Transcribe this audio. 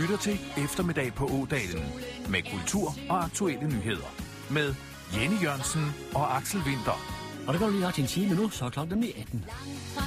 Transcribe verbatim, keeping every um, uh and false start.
lytter til Eftermiddag på Ådalen med kultur og aktuelle nyheder. Med Jenny Jørgensen og Axel Winther. Og det går lige nok til en time nu, så er klokken ni atten.